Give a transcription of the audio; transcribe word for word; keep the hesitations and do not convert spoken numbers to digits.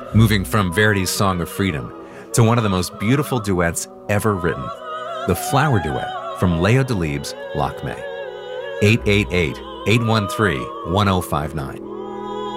moving from Verdi's Song of Freedom to one of the most beautiful duets ever written, the Flower Duet from Leo Delibes' Lakme. eight eight eight, eight one three, one oh five nine.